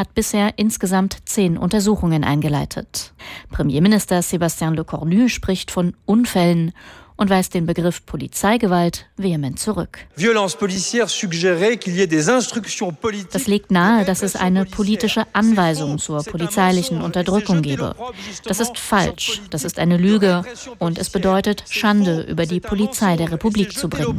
hat bisher insgesamt 10 Untersuchungen eingeleitet. Premierminister Sébastien Lecornu spricht von Unfällen und weist den Begriff Polizeigewalt vehement zurück. Das legt nahe, dass es eine politische Anweisung zur polizeilichen Unterdrückung gebe. Das ist falsch, das ist eine Lüge und es bedeutet, Schande über die Polizei der Republik zu bringen.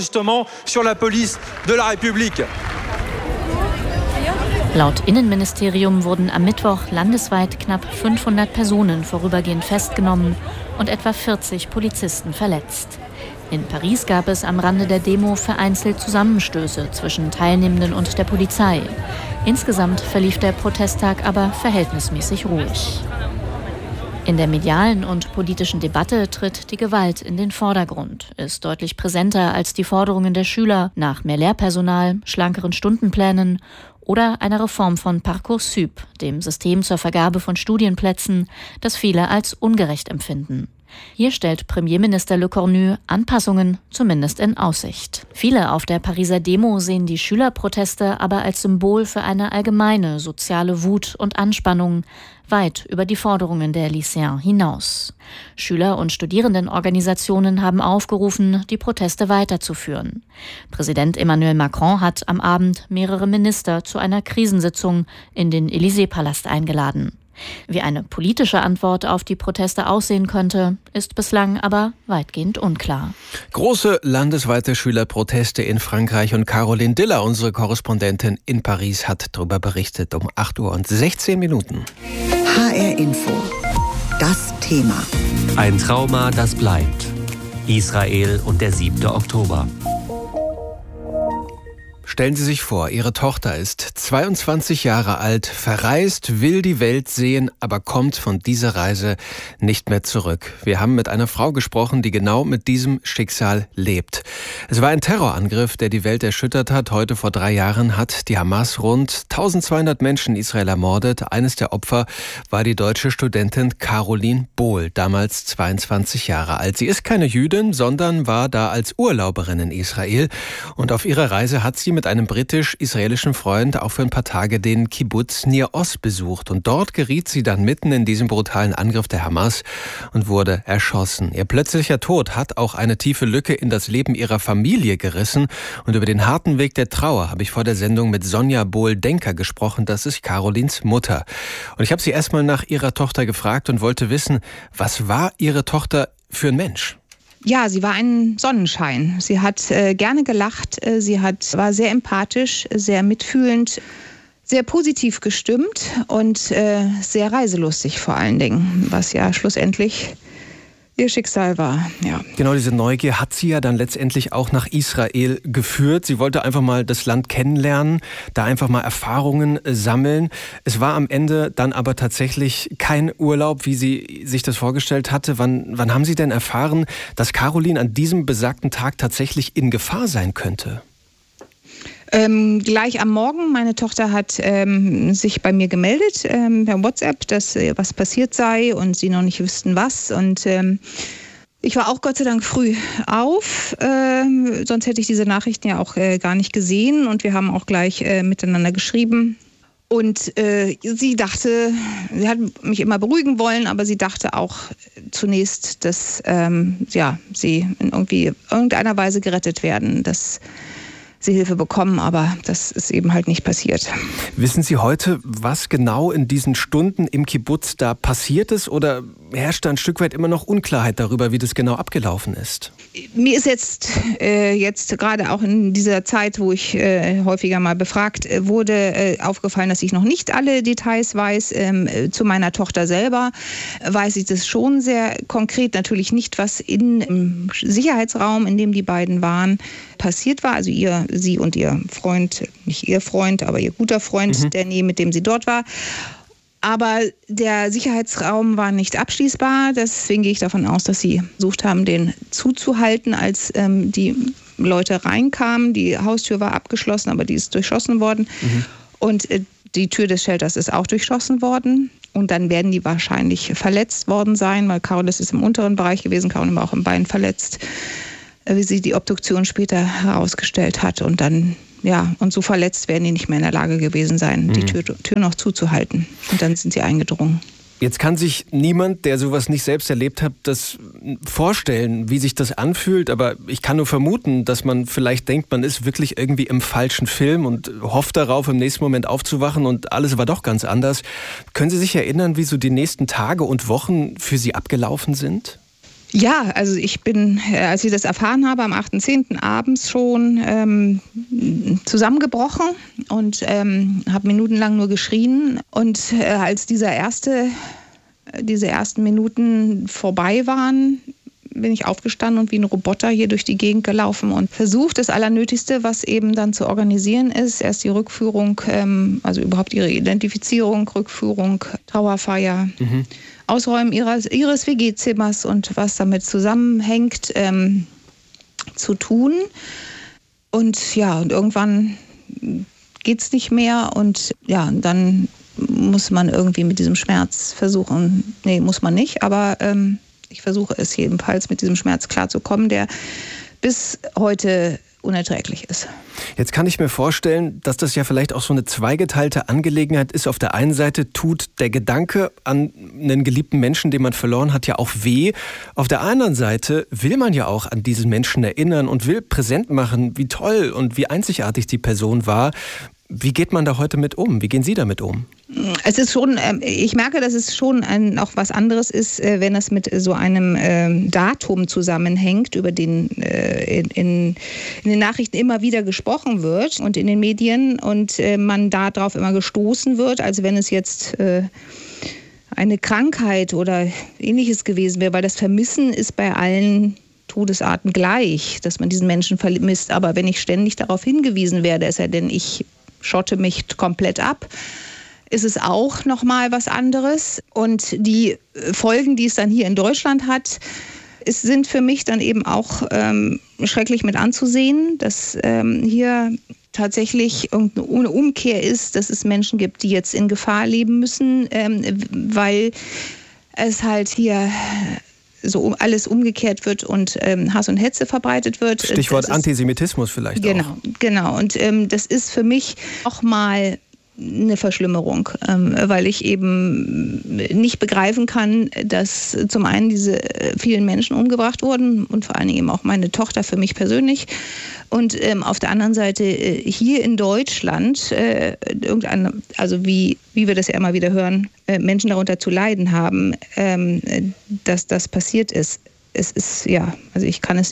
Laut Innenministerium wurden am Mittwoch landesweit knapp 500 Personen vorübergehend festgenommen und etwa 40 Polizisten verletzt. In Paris gab es am Rande der Demo vereinzelt Zusammenstöße zwischen Teilnehmenden und der Polizei. Insgesamt verlief der Protesttag aber verhältnismäßig ruhig. In der medialen und politischen Debatte tritt die Gewalt in den Vordergrund, ist deutlich präsenter als die Forderungen der Schüler nach mehr Lehrpersonal, schlankeren Stundenplänen oder einer Reform von Parcoursup, dem System zur Vergabe von Studienplätzen, das viele als ungerecht empfinden. Hier stellt Premierminister Lecornu Anpassungen zumindest in Aussicht. Viele auf der Pariser Demo sehen die Schülerproteste aber als Symbol für eine allgemeine soziale Wut und Anspannung, weit über die Forderungen der Lycéens hinaus. Schüler- und Studierendenorganisationen haben aufgerufen, die Proteste weiterzuführen. Präsident Emmanuel Macron hat am Abend mehrere Minister zu einer Krisensitzung in den Élysée-Palast eingeladen. Wie eine politische Antwort auf die Proteste aussehen könnte, ist bislang aber weitgehend unklar. Große landesweite Schülerproteste in Frankreich und Caroline Diller, unsere Korrespondentin in Paris, hat darüber berichtet um 8:16 Uhr. HR Info. Das Thema. Ein Trauma, das bleibt. Israel und der 7. Oktober. Stellen Sie sich vor, Ihre Tochter ist 22 Jahre alt, verreist, will die Welt sehen, aber kommt von dieser Reise nicht mehr zurück. Wir haben mit einer Frau gesprochen, die genau mit diesem Schicksal lebt. Es war ein Terrorangriff, der die Welt erschüttert hat. Heute vor 3 Jahren hat die Hamas rund 1200 Menschen in Israel ermordet. Eines der Opfer war die deutsche Studentin Caroline Bohl, damals 22 Jahre alt. Sie ist keine Jüdin, sondern war da als Urlauberin in Israel. Und auf ihrer Reise hat sie mit einem britisch-israelischen Freund auch für ein paar Tage den Kibbutz Nir Oz besucht. Und dort geriet sie dann mitten in diesem brutalen Angriff der Hamas und wurde erschossen. Ihr plötzlicher Tod hat auch eine tiefe Lücke in das Leben ihrer Familie gerissen. Und über den harten Weg der Trauer habe ich vor der Sendung mit Sonja Bohl-Denker gesprochen. Das ist Carolins Mutter. Und ich habe sie erstmal nach ihrer Tochter gefragt und wollte wissen, was war ihre Tochter für ein Mensch? Ja, sie war ein Sonnenschein. Sie hat gerne gelacht, war sehr empathisch, sehr mitfühlend, sehr positiv gestimmt und sehr reiselustig vor allen Dingen, was ja schlussendlich ihr Schicksal war. Ja. Genau, diese Neugier hat sie ja dann letztendlich auch nach Israel geführt. Sie wollte einfach mal das Land kennenlernen, da einfach mal Erfahrungen sammeln. Es war am Ende dann aber tatsächlich kein Urlaub, wie sie sich das vorgestellt hatte. Wann haben Sie denn erfahren, dass Caroline an diesem besagten Tag tatsächlich in Gefahr sein könnte? Gleich am Morgen, meine Tochter hat sich bei mir gemeldet per WhatsApp, dass was passiert sei und sie noch nicht wüssten was. Und ich war auch Gott sei Dank früh auf, sonst hätte ich diese Nachrichten ja auch gar nicht gesehen. Und wir haben auch gleich miteinander geschrieben. Und sie hat mich immer beruhigen wollen, aber sie dachte auch zunächst, dass sie in irgendeiner Weise gerettet werden, dass sie Hilfe bekommen, aber das ist eben halt nicht passiert. Wissen Sie heute, was genau in diesen Stunden im Kibbutz da passiert ist, oder herrscht da ein Stück weit immer noch Unklarheit darüber, wie das genau abgelaufen ist? Mir ist jetzt gerade auch in dieser Zeit, wo ich häufiger mal befragt wurde, aufgefallen, dass ich noch nicht alle Details weiß. Zu meiner Tochter selber weiß ich das schon sehr konkret, natürlich nicht, was im Sicherheitsraum, in dem die beiden waren, passiert war. Also sie und ihr Freund, nicht ihr Freund, aber ihr guter Freund, der mit dem sie dort war. Aber der Sicherheitsraum war nicht abschließbar. Deswegen gehe ich davon aus, dass sie versucht haben, den zuzuhalten, als die Leute reinkamen. Die Haustür war abgeschlossen, aber die ist durchschossen worden. Und die Tür des Shelters ist auch durchschossen worden. Und dann werden die wahrscheinlich verletzt worden sein, weil Caroline ist im unteren Bereich gewesen. Caroline war auch im Bein verletzt, wie sie die Obduktion später herausgestellt hat. Und dann und so verletzt werden die nicht mehr in der Lage gewesen sein, die Tür noch zuzuhalten. Und dann sind sie eingedrungen. Jetzt kann sich niemand, der sowas nicht selbst erlebt hat, das vorstellen, wie sich das anfühlt. Aber ich kann nur vermuten, dass man vielleicht denkt, man ist wirklich irgendwie im falschen Film und hofft darauf, im nächsten Moment aufzuwachen und alles war doch ganz anders. Können Sie sich erinnern, wie so die nächsten Tage und Wochen für Sie abgelaufen sind? Ja, also ich bin, als ich das erfahren habe, am 8.10. abends schon zusammengebrochen und habe minutenlang nur geschrien. Und als diese ersten Minuten vorbei waren, bin ich aufgestanden und wie ein Roboter hier durch die Gegend gelaufen und versucht, das Allernötigste, was eben dann zu organisieren ist, erst die Rückführung, also überhaupt ihre Identifizierung, Rückführung, Trauerfeier, Ausräumen ihres WG-Zimmers und was damit zusammenhängt, zu tun. Und und irgendwann geht's nicht mehr und dann muss man irgendwie mit diesem Schmerz versuchen, muss man nicht, aber ich versuche es jedenfalls, mit diesem Schmerz klarzukommen, der bis heute unerträglich ist. Jetzt kann ich mir vorstellen, dass das ja vielleicht auch so eine zweigeteilte Angelegenheit ist. Auf der einen Seite tut der Gedanke an einen geliebten Menschen, den man verloren hat, ja auch weh. Auf der anderen Seite will man ja auch an diesen Menschen erinnern und will präsent machen, wie toll und wie einzigartig die Person war. Wie geht man da heute mit um? Wie gehen Sie damit um? Es ist schon, ich merke, dass es schon auch was anderes ist, wenn es mit so einem Datum zusammenhängt, über den in den Nachrichten immer wieder gesprochen wird und in den Medien und man darauf immer gestoßen wird, als wenn es jetzt eine Krankheit oder Ähnliches gewesen wäre, weil das Vermissen ist bei allen Todesarten gleich, dass man diesen Menschen vermisst. Aber wenn ich ständig darauf hingewiesen werde, es sei denn, ich schotte mich komplett ab, ist es auch nochmal was anderes. Und die Folgen, die es dann hier in Deutschland hat, sind für mich dann eben auch schrecklich mit anzusehen, dass hier tatsächlich eine Umkehr ist, dass es Menschen gibt, die jetzt in Gefahr leben müssen, weil es halt hier so alles umgekehrt wird und Hass und Hetze verbreitet wird. Stichwort Antisemitismus vielleicht auch. Genau. Und das ist für mich auch mal eine Verschlimmerung, weil ich eben nicht begreifen kann, dass zum einen diese vielen Menschen umgebracht wurden und vor allen Dingen eben auch meine Tochter für mich persönlich und auf der anderen Seite hier in Deutschland also wie wir das ja immer wieder hören, Menschen darunter zu leiden haben, dass das passiert ist. Es ist, also ich kann es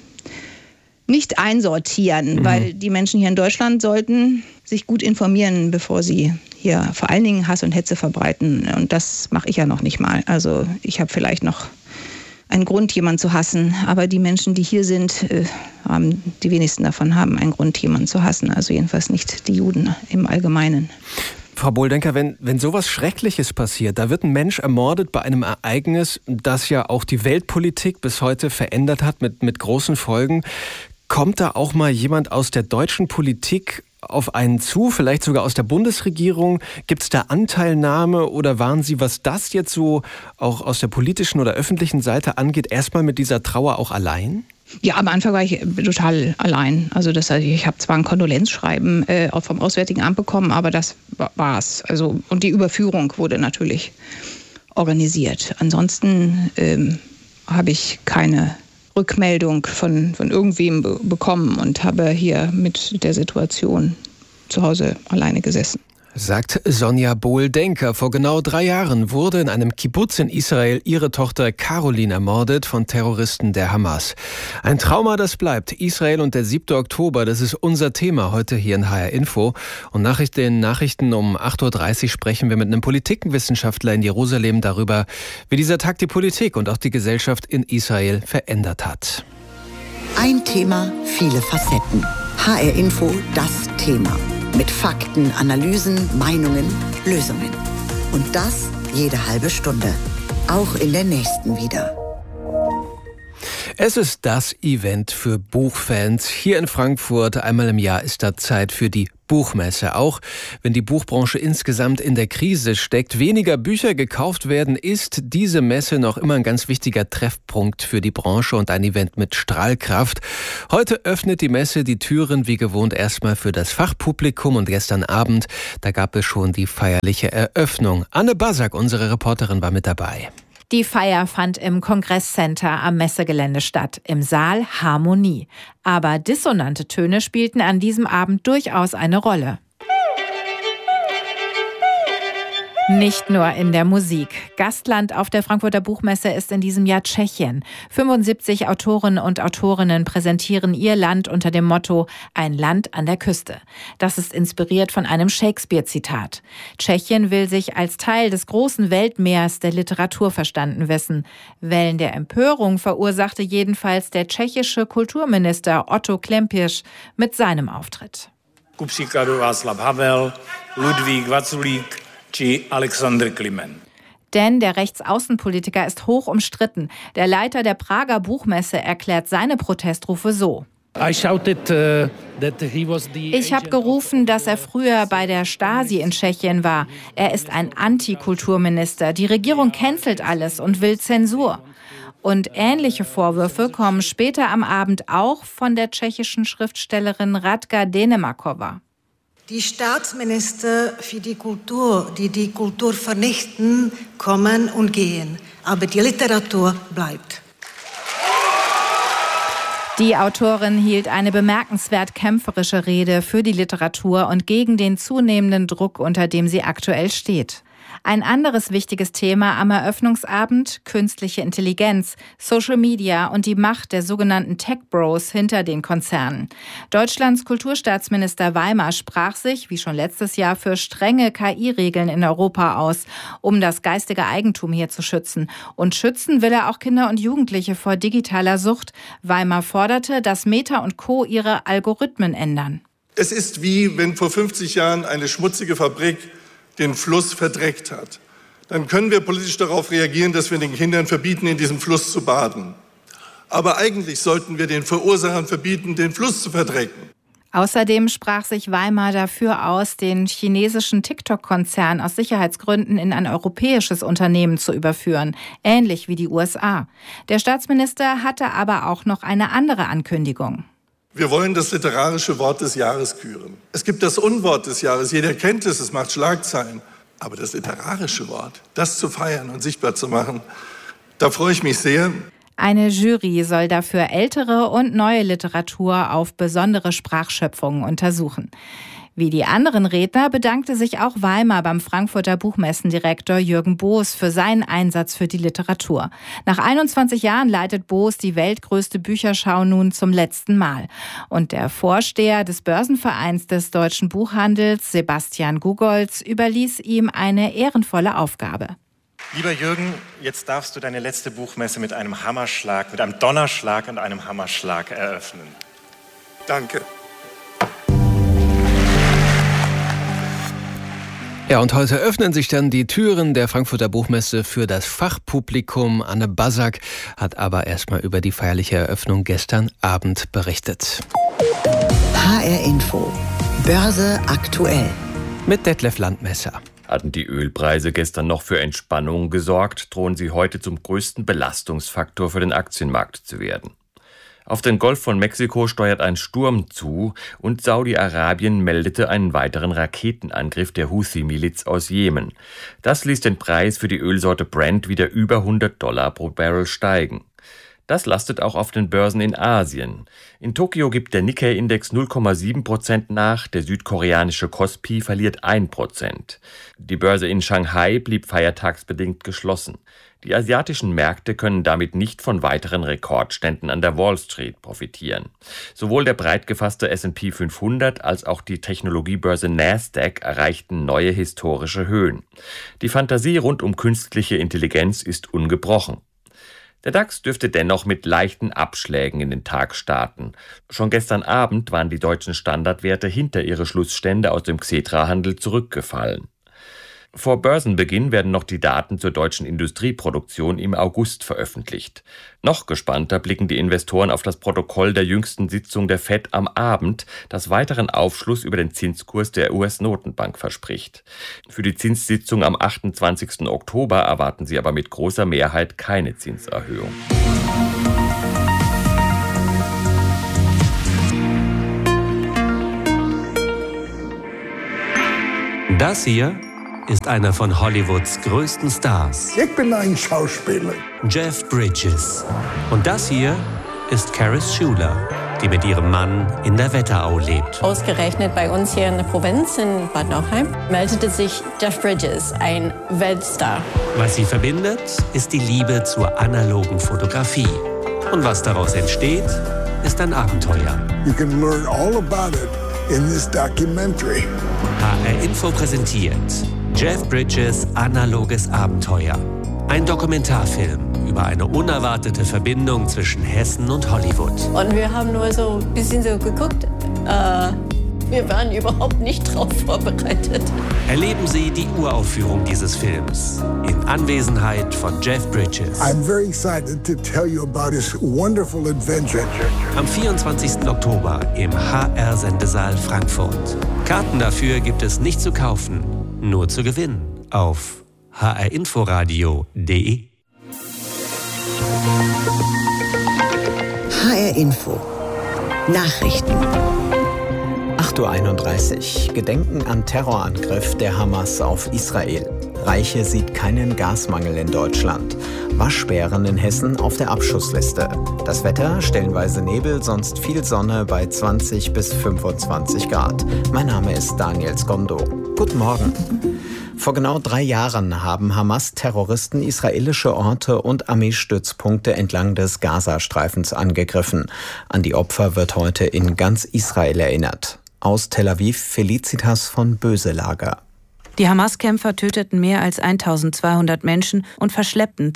nicht einsortieren, weil die Menschen hier in Deutschland sollten sich gut informieren, bevor sie hier vor allen Dingen Hass und Hetze verbreiten. Und das mache ich ja noch nicht mal. Also ich habe vielleicht noch einen Grund, jemanden zu hassen. Aber die Menschen, die hier sind, die wenigsten davon haben einen Grund, jemanden zu hassen. Also jedenfalls nicht die Juden im Allgemeinen. Frau Bohldenker, wenn sowas Schreckliches passiert, da wird ein Mensch ermordet bei einem Ereignis, das ja auch die Weltpolitik bis heute verändert hat mit großen Folgen. Kommt da auch mal jemand aus der deutschen Politik auf einen zu, vielleicht sogar aus der Bundesregierung? Gibt es da Anteilnahme oder waren Sie, was das jetzt so auch aus der politischen oder öffentlichen Seite angeht, erstmal mit dieser Trauer auch allein? Ja, am Anfang war ich total allein. Also ich habe zwar ein Kondolenzschreiben auch vom Auswärtigen Amt bekommen, aber das war's. Also, und die Überführung wurde natürlich organisiert. Ansonsten habe ich keine Rückmeldung von irgendwem bekommen und habe hier mit der Situation zu Hause alleine gesessen. Sagt Sonja Bohldenker. Vor genau 3 Jahren wurde in einem Kibbutz in Israel ihre Tochter Caroline ermordet von Terroristen der Hamas. Ein Trauma, das bleibt. Israel und der 7. Oktober, das ist unser Thema heute hier in HR Info. Und nach den Nachrichten um 8.30 Uhr sprechen wir mit einem Politikwissenschaftler in Jerusalem darüber, wie dieser Tag die Politik und auch die Gesellschaft in Israel verändert hat. Ein Thema, viele Facetten. HR Info, das Thema. Mit Fakten, Analysen, Meinungen, Lösungen. Und das jede halbe Stunde. Auch in der nächsten wieder. Es ist das Event für Buchfans. Hier in Frankfurt einmal im Jahr ist da Zeit für die Buchmesse. Auch wenn die Buchbranche insgesamt in der Krise steckt, weniger Bücher gekauft werden, ist diese Messe noch immer ein ganz wichtiger Treffpunkt für die Branche und ein Event mit Strahlkraft. Heute öffnet die Messe die Türen wie gewohnt erstmal für das Fachpublikum und gestern Abend, da gab es schon die feierliche Eröffnung. Anne Basak, unsere Reporterin, war mit dabei. Die Feier fand im Kongresscenter am Messegelände statt, im Saal Harmonie. Aber dissonante Töne spielten an diesem Abend durchaus eine Rolle. Nicht nur in der Musik. Gastland auf der Frankfurter Buchmesse ist in diesem Jahr Tschechien. 75 Autorinnen und Autorinnen präsentieren ihr Land unter dem Motto »Ein Land an der Küste«. Das ist inspiriert von einem Shakespeare-Zitat. Tschechien will sich als Teil des großen Weltmeers der Literatur verstanden wissen. Wellen der Empörung verursachte jedenfalls der tschechische Kulturminister Otto Klempisch mit seinem Auftritt. Ku příkladu Václav Havel, Ludvík Vaculík, Alexander Klimen. Denn der Rechtsaußenpolitiker ist hoch umstritten. Der Leiter der Prager Buchmesse erklärt seine Protestrufe so. Ich habe gerufen, dass er früher bei der Stasi in Tschechien war. Er ist ein Antikulturminister. Die Regierung cancelt alles und will Zensur. Und ähnliche Vorwürfe kommen später am Abend auch von der tschechischen Schriftstellerin Radka Denemakova. Die Staatsminister für die Kultur, die die Kultur vernichten, kommen und gehen. Aber die Literatur bleibt. Die Autorin hielt eine bemerkenswert kämpferische Rede für die Literatur und gegen den zunehmenden Druck, unter dem sie aktuell steht. Ein anderes wichtiges Thema am Eröffnungsabend: künstliche Intelligenz, Social Media und die Macht der sogenannten Tech Bros hinter den Konzernen. Deutschlands Kulturstaatsminister Weimar sprach sich, wie schon letztes Jahr, für strenge KI-Regeln in Europa aus, um das geistige Eigentum hier zu schützen. Und schützen will er auch Kinder und Jugendliche vor digitaler Sucht. Weimar forderte, dass Meta und Co. ihre Algorithmen ändern. Es ist wie wenn vor 50 Jahren eine schmutzige Fabrik den Fluss verdreckt hat. Dann können wir politisch darauf reagieren, dass wir den Kindern verbieten, in diesem Fluss zu baden. Aber eigentlich sollten wir den Verursachern verbieten, den Fluss zu verdrecken. Außerdem sprach sich Weimar dafür aus, den chinesischen TikTok-Konzern aus Sicherheitsgründen in ein europäisches Unternehmen zu überführen, ähnlich wie die USA. Der Staatsminister hatte aber auch noch eine andere Ankündigung. Wir wollen das literarische Wort des Jahres küren. Es gibt das Unwort des Jahres, jeder kennt es, es macht Schlagzeilen. Aber das literarische Wort, das zu feiern und sichtbar zu machen, da freue ich mich sehr. Eine Jury soll dafür ältere und neue Literatur auf besondere Sprachschöpfungen untersuchen. Wie die anderen Redner bedankte sich auch Weimar beim Frankfurter Buchmessendirektor Jürgen Boos für seinen Einsatz für die Literatur. Nach 21 Jahren leitet Boos die weltgrößte Bücherschau nun zum letzten Mal. Und der Vorsteher des Börsenvereins des deutschen Buchhandels, Sebastian Gugolz, überließ ihm eine ehrenvolle Aufgabe. Lieber Jürgen, jetzt darfst du deine letzte Buchmesse mit einem Hammerschlag, mit einem Donnerschlag und einem Hammerschlag eröffnen. Danke. Ja, und heute öffnen sich dann die Türen der Frankfurter Buchmesse für das Fachpublikum. Anne Basak hat aber erstmal über die feierliche Eröffnung gestern Abend berichtet. HR Info. Börse aktuell. Mit Detlef Landmesser. Hatten die Ölpreise gestern noch für Entspannung gesorgt, drohen sie heute zum größten Belastungsfaktor für den Aktienmarkt zu werden. Auf den Golf von Mexiko steuert ein Sturm zu und Saudi-Arabien meldete einen weiteren Raketenangriff der Houthi-Miliz aus Jemen. Das ließ den Preis für die Ölsorte Brent wieder über $100 pro Barrel steigen. Das lastet auch auf den Börsen in Asien. In Tokio gibt der Nikkei-Index 0,7% nach, der südkoreanische Kospi verliert 1%. Die Börse in Shanghai blieb feiertagsbedingt geschlossen. Die asiatischen Märkte können damit nicht von weiteren Rekordständen an der Wall Street profitieren. Sowohl der breit gefasste S&P 500 als auch die Technologiebörse Nasdaq erreichten neue historische Höhen. Die Fantasie rund um künstliche Intelligenz ist ungebrochen. Der DAX dürfte dennoch mit leichten Abschlägen in den Tag starten. Schon gestern Abend waren die deutschen Standardwerte hinter ihre Schlussstände aus dem Xetra-Handel zurückgefallen. Vor Börsenbeginn werden noch die Daten zur deutschen Industrieproduktion im August veröffentlicht. Noch gespannter blicken die Investoren auf das Protokoll der jüngsten Sitzung der FED am Abend, das weiteren Aufschluss über den Zinskurs der US-Notenbank verspricht. Für die Zinssitzung am 28. Oktober erwarten sie aber mit großer Mehrheit keine Zinserhöhung. Das hier ist einer von Hollywoods größten Stars. Ich bin ein Schauspieler. Jeff Bridges. Und das hier ist Caris Schuler, die mit ihrem Mann in der Wetterau lebt. Ausgerechnet bei uns hier in der Provinz in Bad Nauheim meldete sich Jeff Bridges, ein Weltstar. Was sie verbindet, ist die Liebe zur analogen Fotografie. Und was daraus entsteht, ist ein Abenteuer. You can learn all about it in this documentary. HR Info präsentiert Jeff Bridges Analoges Abenteuer. Ein Dokumentarfilm über eine unerwartete Verbindung zwischen Hessen und Hollywood. Und wir haben nur so ein bisschen so geguckt. Wir waren überhaupt nicht drauf vorbereitet. Erleben Sie die Uraufführung dieses Films in Anwesenheit von Jeff Bridges. I'm very excited to tell you about his wonderful adventure. Am 24. Oktober im HR-Sendesaal Frankfurt. Karten dafür gibt es nicht zu kaufen, nur zu gewinnen auf hrinforadio.de. HR Info Nachrichten. 8:31 Uhr. Gedenken an Terrorangriff der Hamas auf Israel. Reiche sieht keinen Gasmangel in Deutschland. Waschbären in Hessen auf der Abschussliste. Das Wetter, stellenweise Nebel, sonst viel Sonne bei 20 bis 25 Grad. Mein Name ist Daniel Skondo. Guten Morgen. Vor genau 3 Jahren haben Hamas-Terroristen israelische Orte und Armeestützpunkte entlang des Gazastreifens angegriffen. An die Opfer wird heute in ganz Israel erinnert. Aus Tel Aviv Felicitas von Böselager. Die Hamas-Kämpfer töteten mehr als 1200 Menschen und verschleppten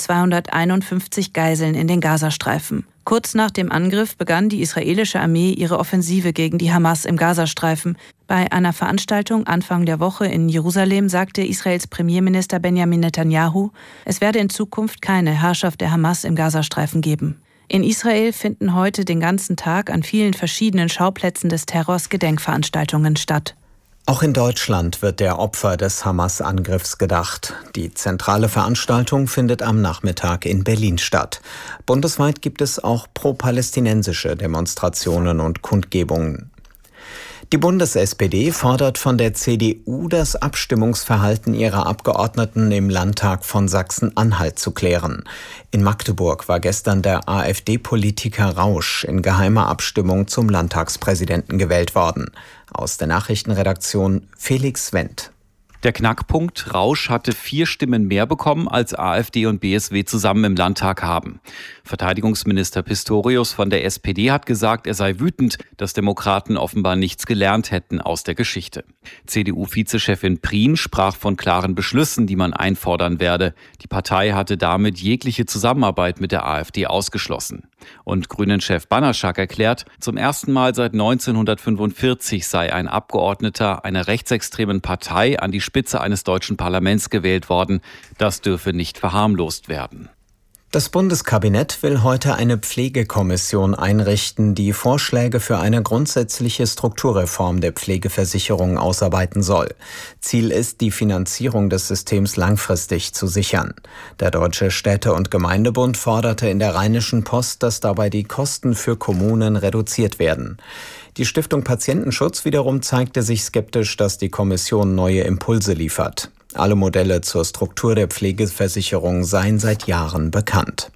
251 Geiseln in den Gazastreifen. Kurz nach dem Angriff begann die israelische Armee ihre Offensive gegen die Hamas im Gazastreifen. Bei einer Veranstaltung Anfang der Woche in Jerusalem sagte Israels Premierminister Benjamin Netanyahu, es werde in Zukunft keine Herrschaft der Hamas im Gazastreifen geben. In Israel finden heute den ganzen Tag an vielen verschiedenen Schauplätzen des Terrors Gedenkveranstaltungen statt. Auch in Deutschland wird der Opfer des Hamas-Angriffs gedacht. Die zentrale Veranstaltung findet am Nachmittag in Berlin statt. Bundesweit gibt es auch pro-palästinensische Demonstrationen und Kundgebungen. Die Bundes-SPD fordert von der CDU, das Abstimmungsverhalten ihrer Abgeordneten im Landtag von Sachsen-Anhalt zu klären. In Magdeburg war gestern der AfD-Politiker Rausch in geheimer Abstimmung zum Landtagspräsidenten gewählt worden. Aus der Nachrichtenredaktion Felix Wendt. Der Knackpunkt: Rausch hatte 4 Stimmen mehr bekommen, als AfD und BSW zusammen im Landtag haben. Verteidigungsminister Pistorius von der SPD hat gesagt, er sei wütend, dass Demokraten offenbar nichts gelernt hätten aus der Geschichte. CDU-Vizechefin Prien sprach von klaren Beschlüssen, die man einfordern werde. Die Partei hatte damit jegliche Zusammenarbeit mit der AfD ausgeschlossen. Und Grünen-Chef Banaschak erklärt, zum ersten Mal seit 1945 sei ein Abgeordneter einer rechtsextremen Partei an die Spitze eines deutschen Parlaments gewählt worden. Das dürfe nicht verharmlost werden. Das Bundeskabinett will heute eine Pflegekommission einrichten, die Vorschläge für eine grundsätzliche Strukturreform der Pflegeversicherung ausarbeiten soll. Ziel ist, die Finanzierung des Systems langfristig zu sichern. Der Deutsche Städte- und Gemeindebund forderte in der Rheinischen Post, dass dabei die Kosten für Kommunen reduziert werden. Die Stiftung Patientenschutz wiederum zeigte sich skeptisch, dass die Kommission neue Impulse liefert. Alle Modelle zur Struktur der Pflegeversicherung seien seit Jahren bekannt.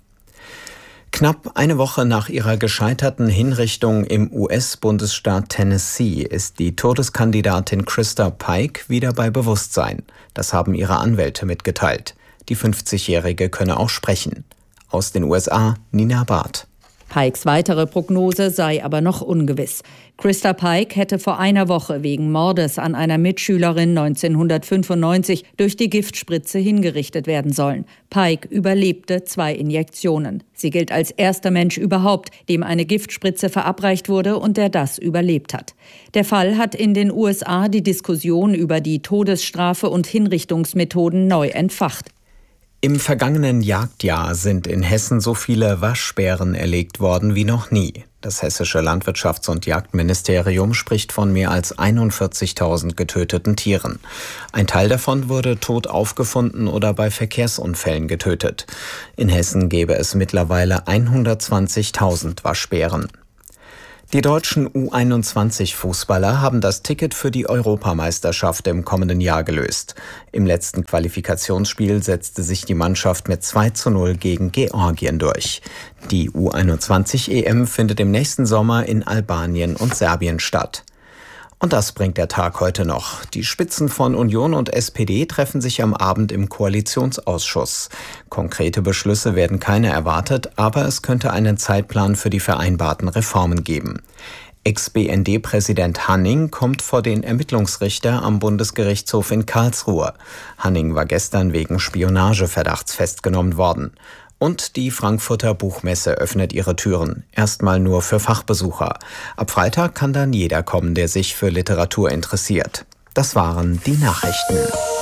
Knapp eine Woche nach ihrer gescheiterten Hinrichtung im US-Bundesstaat Tennessee ist die Todeskandidatin Krista Pike wieder bei Bewusstsein. Das haben ihre Anwälte mitgeteilt. Die 50-Jährige könne auch sprechen. Aus den USA Nina Barth. Pikes weitere Prognose sei aber noch ungewiss. Christa Pike hätte vor einer Woche wegen Mordes an einer Mitschülerin 1995 durch die Giftspritze hingerichtet werden sollen. Pike überlebte 2 Injektionen. Sie gilt als erster Mensch überhaupt, dem eine Giftspritze verabreicht wurde und der das überlebt hat. Der Fall hat in den USA die Diskussion über die Todesstrafe und Hinrichtungsmethoden neu entfacht. Im vergangenen Jagdjahr sind in Hessen so viele Waschbären erlegt worden wie noch nie. Das hessische Landwirtschafts- und Jagdministerium spricht von mehr als 41.000 getöteten Tieren. Ein Teil davon wurde tot aufgefunden oder bei Verkehrsunfällen getötet. In Hessen gäbe es mittlerweile 120.000 Waschbären. Die deutschen U21-Fußballer haben das Ticket für die Europameisterschaft im kommenden Jahr gelöst. Im letzten Qualifikationsspiel setzte sich die Mannschaft mit 2:0 gegen Georgien durch. Die U21-EM findet im nächsten Sommer in Albanien und Serbien statt. Und das bringt der Tag heute noch. Die Spitzen von Union und SPD treffen sich am Abend im Koalitionsausschuss. Konkrete Beschlüsse werden keine erwartet, aber es könnte einen Zeitplan für die vereinbarten Reformen geben. Ex-BND-Präsident Hanning kommt vor den Ermittlungsrichter am Bundesgerichtshof in Karlsruhe. Hanning war gestern wegen Spionageverdachts festgenommen worden. Und die Frankfurter Buchmesse öffnet ihre Türen. Erstmal nur für Fachbesucher. Ab Freitag kann dann jeder kommen, der sich für Literatur interessiert. Das waren die Nachrichten.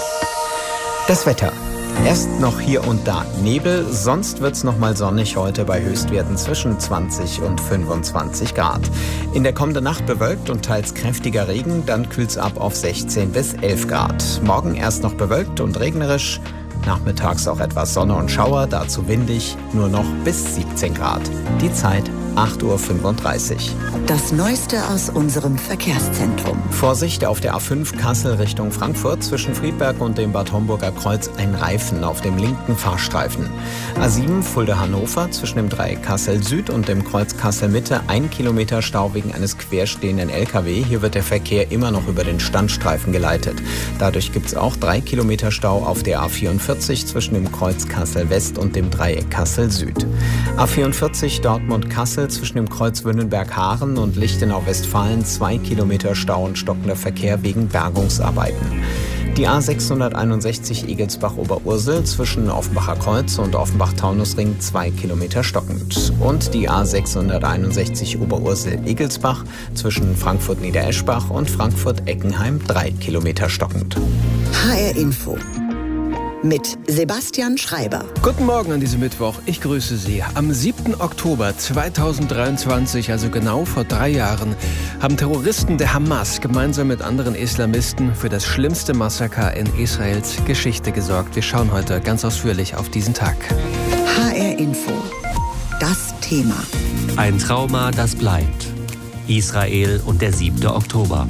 Das Wetter. Erst noch hier und da Nebel, sonst wird's noch mal sonnig heute bei Höchstwerten zwischen 20 und 25 Grad. In der kommenden Nacht bewölkt und teils kräftiger Regen, dann kühlt's ab auf 16 bis 11 Grad. Morgen erst noch bewölkt und regnerisch. Nachmittags auch etwas Sonne und Schauer, dazu windig, nur noch bis 17 Grad. Die Zeit 8:35 Uhr. Das Neueste aus unserem Verkehrszentrum. Vorsicht auf der A5 Kassel Richtung Frankfurt zwischen Friedberg und dem Bad Homburger Kreuz ein Reifen auf dem linken Fahrstreifen. A7 Fulda-Hannover zwischen dem Dreieck Kassel Süd und dem Kreuz Kassel Mitte 1 Kilometer Stau wegen eines querstehenden LKW. Hier wird der Verkehr immer noch über den Standstreifen geleitet. Dadurch gibt es auch 3 Kilometer Stau auf der A44 zwischen dem Kreuz Kassel West und dem Dreieck Kassel Süd. A44 Dortmund-Kassel zwischen dem Kreuz Wünnenberg-Haaren und Lichtenau-Westfalen 2 Kilometer Stau und stockender Verkehr wegen Bergungsarbeiten. Die A661 Egelsbach-Oberursel zwischen Offenbacher Kreuz und Offenbach-Taunusring 2 Kilometer stockend. Und die A661 Oberursel-Egelsbach zwischen Frankfurt-Niedereschbach und Frankfurt-Eckenheim 3 Kilometer stockend. HR Info mit Sebastian Schreiber. Guten Morgen an diesem Mittwoch. Ich grüße Sie. Am 7. Oktober 2023, also genau vor 3 Jahren, haben Terroristen der Hamas gemeinsam mit anderen Islamisten für das schlimmste Massaker in Israels Geschichte gesorgt. Wir schauen heute ganz ausführlich auf diesen Tag. HR Info. Das Thema. Ein Trauma, das bleibt. Israel und der 7. Oktober.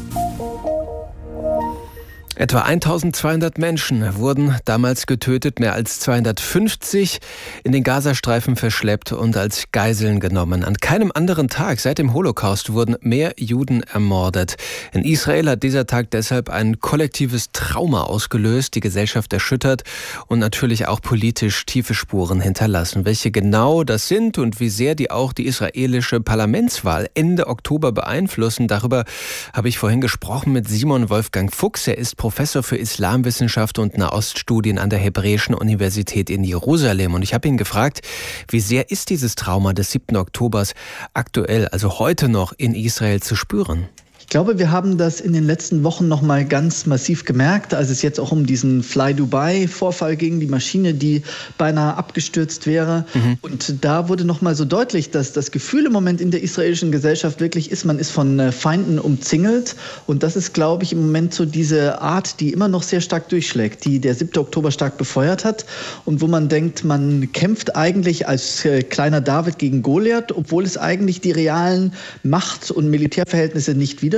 Etwa 1200 Menschen wurden damals getötet, mehr als 250 in den Gazastreifen verschleppt und als Geiseln genommen. An keinem anderen Tag seit dem Holocaust wurden mehr Juden ermordet. In Israel hat dieser Tag deshalb ein kollektives Trauma ausgelöst, die Gesellschaft erschüttert und natürlich auch politisch tiefe Spuren hinterlassen. Welche genau das sind und wie sehr die auch die israelische Parlamentswahl Ende Oktober beeinflussen, darüber habe ich vorhin gesprochen mit Simon Wolfgang Fuchs. Er ist Professor für Islamwissenschaft und Nahoststudien an der Hebräischen Universität in Jerusalem. Und ich habe ihn gefragt, wie sehr ist dieses Trauma des 7. Oktobers aktuell, also heute noch in Israel zu spüren? Ich glaube, wir haben das in den letzten Wochen noch mal ganz massiv gemerkt, als es jetzt auch um diesen Fly Dubai-Vorfall ging, die Maschine, die beinahe abgestürzt wäre. Und da wurde noch mal so deutlich, dass das Gefühl im Moment in der israelischen Gesellschaft wirklich ist, man ist von Feinden umzingelt. Und das ist, glaube ich, im Moment so diese Art, die immer noch sehr stark durchschlägt, die der 7. Oktober stark befeuert hat. Und wo man denkt, man kämpft eigentlich als kleiner David gegen Goliath, obwohl es eigentlich die realen Macht- und Militärverhältnisse nicht widerspiegelt.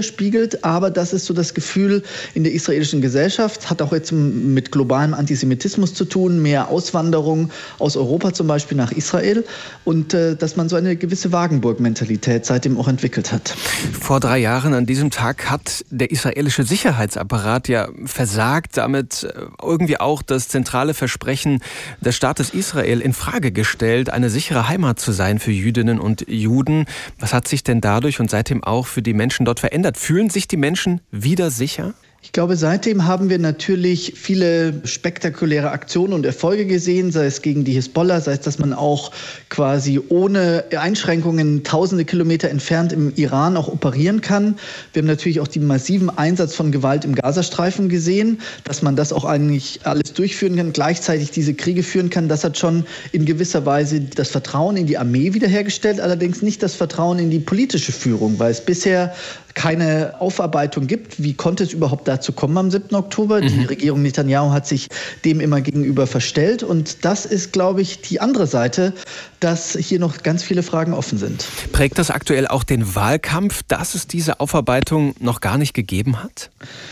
widerspiegelt. Aber das ist so das Gefühl in der israelischen Gesellschaft, hat auch jetzt mit globalem Antisemitismus zu tun, mehr Auswanderung aus Europa zum Beispiel nach Israel und dass man so eine gewisse Wagenburg-Mentalität seitdem auch entwickelt hat. Vor 3 Jahren an diesem Tag hat der israelische Sicherheitsapparat ja versagt, damit irgendwie auch das zentrale Versprechen des Staates Israel in Frage gestellt, eine sichere Heimat zu sein für Jüdinnen und Juden. Was hat sich denn dadurch und seitdem auch für die Menschen dort verändert? Fühlen sich die Menschen wieder sicher? Ich glaube, seitdem haben wir natürlich viele spektakuläre Aktionen und Erfolge gesehen, sei es gegen die Hisbollah, sei es, dass man auch quasi ohne Einschränkungen tausende Kilometer entfernt im Iran auch operieren kann. Wir haben natürlich auch den massiven Einsatz von Gewalt im Gazastreifen gesehen, dass man das auch eigentlich alles durchführen kann, gleichzeitig diese Kriege führen kann. Das hat schon in gewisser Weise das Vertrauen in die Armee wiederhergestellt, allerdings nicht das Vertrauen in die politische Führung, weil es bisher keine Aufarbeitung gibt. Wie konnte es überhaupt dazu kommen am 7. Oktober? Die Regierung Netanyahu hat sich dem immer gegenüber verstellt. Und das ist, glaube ich, die andere Seite, dass hier noch ganz viele Fragen offen sind. Prägt das aktuell auch den Wahlkampf, dass es diese Aufarbeitung noch gar nicht gegeben hat?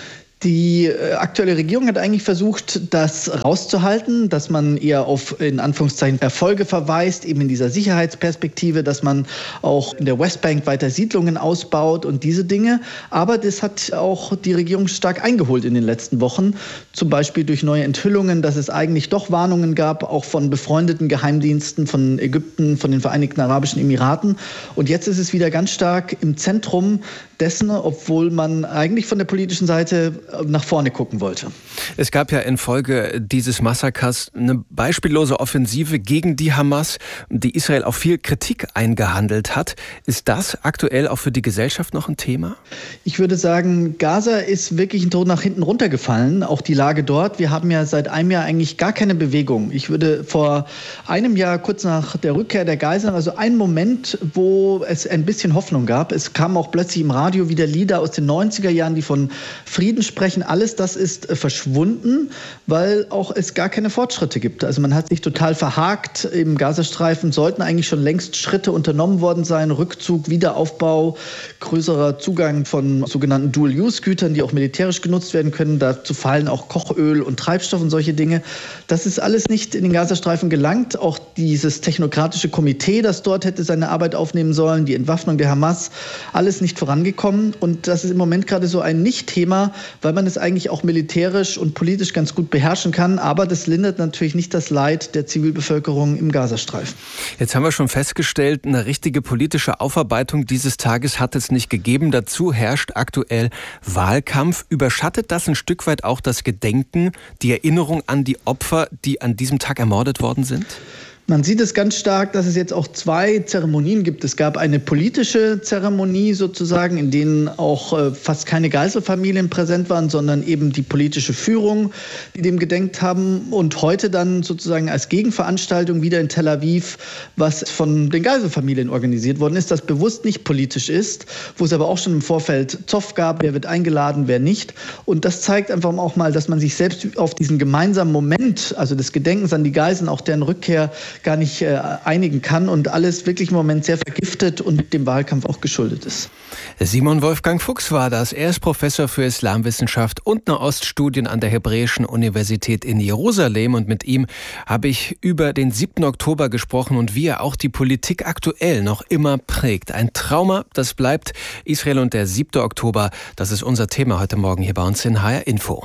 Die aktuelle Regierung hat eigentlich versucht, das rauszuhalten, dass man eher auf, in Anführungszeichen, Erfolge verweist, eben in dieser Sicherheitsperspektive, dass man auch in der Westbank weiter Siedlungen ausbaut und diese Dinge. Aber das hat auch die Regierung stark eingeholt in den letzten Wochen, zum Beispiel durch neue Enthüllungen, dass es eigentlich doch Warnungen gab, auch von befreundeten Geheimdiensten von Ägypten, von den Vereinigten Arabischen Emiraten. Und jetzt ist es wieder ganz stark im Zentrum dessen, obwohl man eigentlich von der politischen Seite nach vorne gucken wollte. Es gab ja infolge dieses Massakers eine beispiellose Offensive gegen die Hamas, die Israel auch viel Kritik eingehandelt hat. Ist das aktuell auch für die Gesellschaft noch ein Thema? Ich würde sagen, Gaza ist wirklich ein Tod nach hinten runtergefallen, auch die Lage dort. Wir haben ja seit einem Jahr eigentlich gar keine Bewegung. Ich würde vor einem Jahr, kurz nach der Rückkehr der Geiseln, also einen Moment, wo es ein bisschen Hoffnung gab. Es kam auch plötzlich im Radio wieder Lieder aus den 90er Jahren, die von Frieden sprechen. Alles das ist verschwunden, weil auch es gar keine Fortschritte gibt. Also man hat sich total verhakt. Im Gazastreifen sollten eigentlich schon längst Schritte unternommen worden sein. Rückzug, Wiederaufbau, größerer Zugang von sogenannten Dual-Use-Gütern, die auch militärisch genutzt werden können. Dazu fallen auch Kochöl und Treibstoff und solche Dinge. Das ist alles nicht in den Gazastreifen gelangt. Auch dieses technokratische Komitee, das dort hätte seine Arbeit aufnehmen sollen, die Entwaffnung der Hamas, alles nicht vorangekommen. Und das ist im Moment gerade so ein Nicht-Thema, weil man es eigentlich auch militärisch und politisch ganz gut beherrschen kann. Aber das lindert natürlich nicht das Leid der Zivilbevölkerung im Gazastreifen. Jetzt haben wir schon festgestellt, eine richtige politische Aufarbeitung dieses Tages hat es nicht gegeben. Dazu herrscht aktuell Wahlkampf. Überschattet das ein Stück weit auch das Gedenken, die Erinnerung an die Opfer, die an diesem Tag ermordet worden sind? Man sieht es ganz stark, dass es jetzt auch 2 Zeremonien gibt. Es gab eine politische Zeremonie sozusagen, in denen auch fast keine Geiselfamilien präsent waren, sondern eben die politische Führung, die dem gedenkt haben. Und heute dann sozusagen als Gegenveranstaltung wieder in Tel Aviv, was von den Geiselfamilien organisiert worden ist, das bewusst nicht politisch ist, wo es aber auch schon im Vorfeld Zoff gab, wer wird eingeladen, wer nicht. Und das zeigt einfach auch mal, dass man sich selbst auf diesen gemeinsamen Moment, also des Gedenkens an die Geiseln, auch deren Rückkehr, gar nicht einigen kann und alles wirklich im Moment sehr vergiftet und dem Wahlkampf auch geschuldet ist. Simon Wolfgang Fuchs war das. Er ist Professor für Islamwissenschaft und Nahoststudien an der Hebräischen Universität in Jerusalem und mit ihm habe ich über den 7. Oktober gesprochen und wie er auch die Politik aktuell noch immer prägt. Ein Trauma, das bleibt. Israel und der 7. Oktober, das ist unser Thema heute Morgen hier bei uns in HR Info.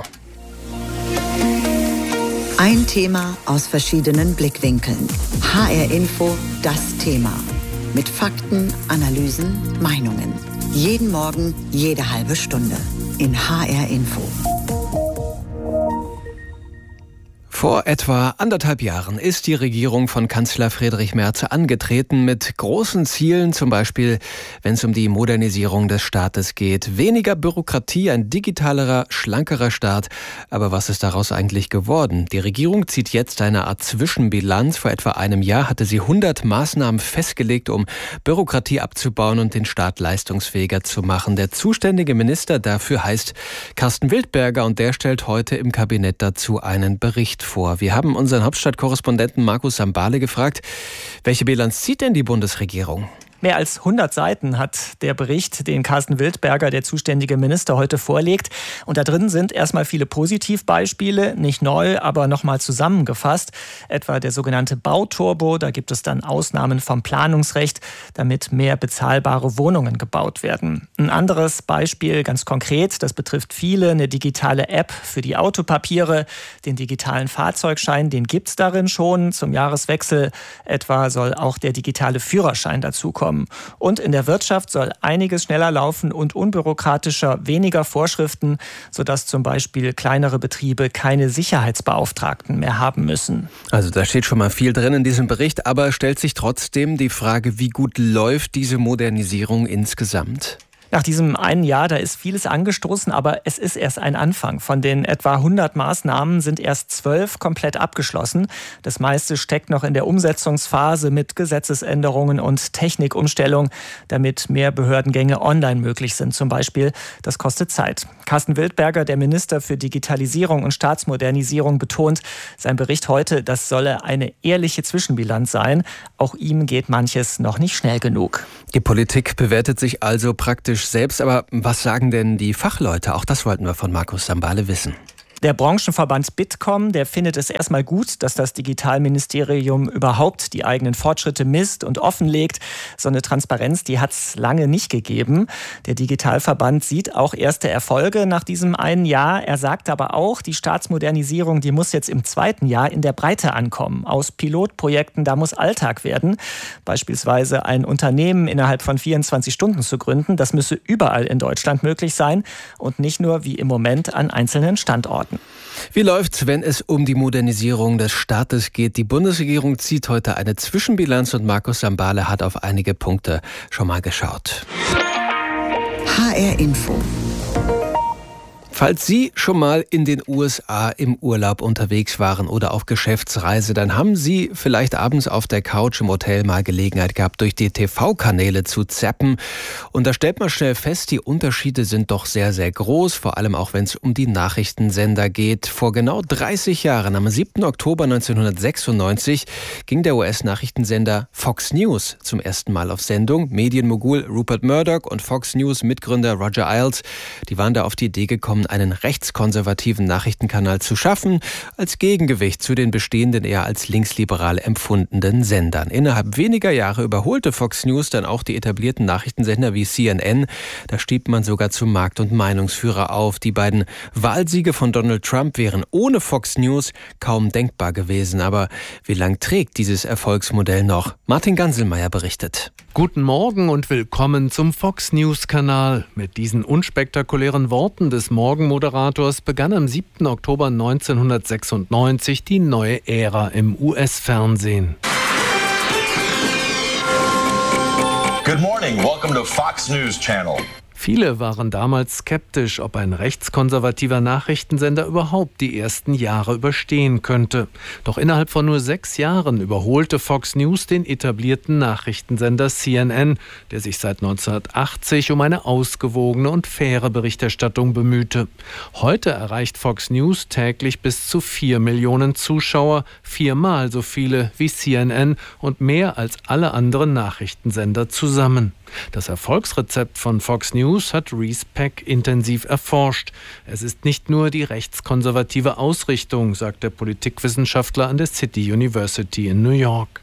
Ein Thema aus verschiedenen Blickwinkeln. HR Info, das Thema. Mit Fakten, Analysen, Meinungen. Jeden Morgen, jede halbe Stunde. In HR Info. Vor etwa 1,5 Jahren ist die Regierung von Kanzler Friedrich Merz angetreten mit großen Zielen, zum Beispiel, wenn es um die Modernisierung des Staates geht. Weniger Bürokratie, ein digitalerer, schlankerer Staat. Aber was ist daraus eigentlich geworden? Die Regierung zieht jetzt eine Art Zwischenbilanz. Vor etwa einem Jahr hatte sie 100 Maßnahmen festgelegt, um Bürokratie abzubauen und den Staat leistungsfähiger zu machen. Der zuständige Minister dafür heißt Carsten Wildberger und der stellt heute im Kabinett dazu einen Bericht vor. Wir haben unseren Hauptstadtkorrespondenten Markus Sambale gefragt, welche Bilanz zieht denn die Bundesregierung? Mehr als 100 Seiten hat der Bericht, den Carsten Wildberger, der zuständige Minister, heute vorlegt. Und da drin sind erstmal viele Positivbeispiele, nicht neu, aber nochmal zusammengefasst. Etwa der sogenannte Bauturbo, da gibt es dann Ausnahmen vom Planungsrecht, damit mehr bezahlbare Wohnungen gebaut werden. Ein anderes Beispiel, ganz konkret, das betrifft viele, eine digitale App für die Autopapiere. Den digitalen Fahrzeugschein, den gibt es darin schon. Zum Jahreswechsel etwa soll auch der digitale Führerschein dazukommen. Und in der Wirtschaft soll einiges schneller laufen und unbürokratischer, weniger Vorschriften, sodass zum Beispiel kleinere Betriebe keine Sicherheitsbeauftragten mehr haben müssen. Also da steht schon mal viel drin in diesem Bericht, aber stellt sich trotzdem die Frage, wie gut läuft diese Modernisierung insgesamt? Nach diesem einen Jahr, da ist vieles angestoßen, aber es ist erst ein Anfang. Von den etwa 100 Maßnahmen sind erst 12 komplett abgeschlossen. Das meiste steckt noch in der Umsetzungsphase mit Gesetzesänderungen und Technikumstellung, damit mehr Behördengänge online möglich sind zum Beispiel. Das kostet Zeit. Carsten Wildberger, der Minister für Digitalisierung und Staatsmodernisierung, betont, sein Bericht heute, das solle eine ehrliche Zwischenbilanz sein. Auch ihm geht manches noch nicht schnell genug. Die Politik bewertet sich also praktisch selbst, aber was sagen denn die Fachleute? Auch das wollten wir von Markus Sambale wissen. Der Branchenverband Bitkom, der findet es erstmal gut, dass das Digitalministerium überhaupt die eigenen Fortschritte misst und offenlegt. So eine Transparenz, die hat es lange nicht gegeben. Der Digitalverband sieht auch erste Erfolge nach diesem einen Jahr. Er sagt aber auch, die Staatsmodernisierung, die muss jetzt im zweiten Jahr in der Breite ankommen. Aus Pilotprojekten, da muss Alltag werden. Beispielsweise ein Unternehmen innerhalb von 24 Stunden zu gründen, das müsse überall in Deutschland möglich sein und nicht nur wie im Moment an einzelnen Standorten. Wie läuft's, wenn es um die Modernisierung des Staates geht? Die Bundesregierung zieht heute eine Zwischenbilanz und Markus Sambale hat auf einige Punkte schon mal geschaut. HR Info. Falls Sie schon mal in den USA im Urlaub unterwegs waren oder auf Geschäftsreise, dann haben Sie vielleicht abends auf der Couch im Hotel mal Gelegenheit gehabt, durch die TV-Kanäle zu zappen. Und da stellt man schnell fest, die Unterschiede sind doch sehr, sehr groß, vor allem auch wenn es um die Nachrichtensender geht. Vor genau 30 Jahren, am 7. Oktober 1996, ging der US-Nachrichtensender Fox News zum ersten Mal auf Sendung. Medienmogul Rupert Murdoch und Fox News-Mitgründer Roger Ailes, die waren da auf die Idee gekommen, einen rechtskonservativen Nachrichtenkanal zu schaffen, als Gegengewicht zu den bestehenden eher als linksliberal empfundenen Sendern. Innerhalb weniger Jahre überholte Fox News dann auch die etablierten Nachrichtensender wie CNN. Da stieg man sogar zum Markt- und Meinungsführer auf. Die beiden Wahlsiege von Donald Trump wären ohne Fox News kaum denkbar gewesen. Aber wie lang trägt dieses Erfolgsmodell noch? Martin Ganselmeier berichtet. Guten Morgen und willkommen zum Fox News-Kanal. Mit diesen unspektakulären Worten des Morgenmoderators begann am 7. Oktober 1996 die neue Ära im US-Fernsehen. Good morning, welcome to Fox News Channel. Viele waren damals skeptisch, ob ein rechtskonservativer Nachrichtensender überhaupt die ersten Jahre überstehen könnte. Doch innerhalb von nur 6 Jahren überholte Fox News den etablierten Nachrichtensender CNN, der sich seit 1980 um eine ausgewogene und faire Berichterstattung bemühte. Heute erreicht Fox News täglich bis zu 4 Millionen Zuschauer, 4-mal so viele wie CNN und mehr als alle anderen Nachrichtensender zusammen. Das Erfolgsrezept von Fox News hat Reese Peck intensiv erforscht. Es ist nicht nur die rechtskonservative Ausrichtung, sagt der Politikwissenschaftler an der City University in New York.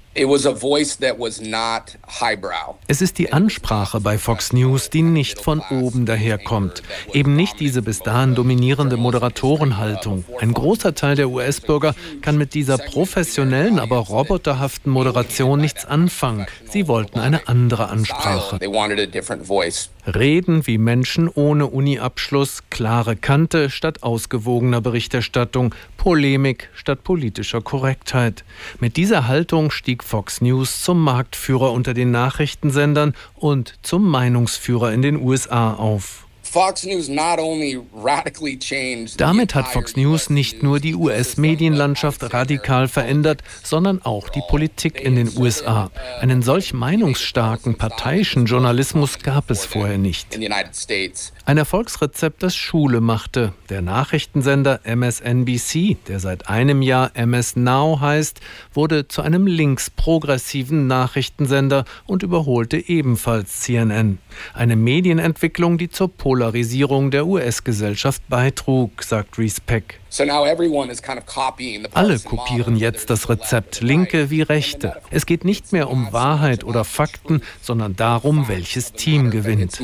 Es ist die Ansprache bei Fox News, die nicht von oben daherkommt. Eben nicht diese bis dahin dominierende Moderatorenhaltung. Ein großer Teil der US-Bürger kann mit dieser professionellen, aber roboterhaften Moderation nichts anfangen. Sie wollten eine andere Ansprache. Reden wie Menschen ohne Uni-Abschluss, klare Kante statt ausgewogener Berichterstattung, Polemik statt politischer Korrektheit. Mit dieser Haltung stieg Fox News zum Marktführer unter den Nachrichtensendern und zum Meinungsführer in den USA auf. Damit hat Fox News nicht nur die US-Medienlandschaft radikal verändert, sondern auch die Politik in den USA. Einen solch meinungsstarken, parteiischen Journalismus gab es vorher nicht. Ein Erfolgsrezept, das Schule machte. Der Nachrichtensender MSNBC, der seit einem Jahr MS Now heißt, wurde zu einem linksprogressiven Nachrichtensender und überholte ebenfalls CNN. Eine Medienentwicklung, die zur Polarisierung der US-Gesellschaft beitrug, sagt Reese Peck. Alle kopieren jetzt das Rezept, Linke wie Rechte. Es geht nicht mehr um Wahrheit oder Fakten, sondern darum, welches Team gewinnt.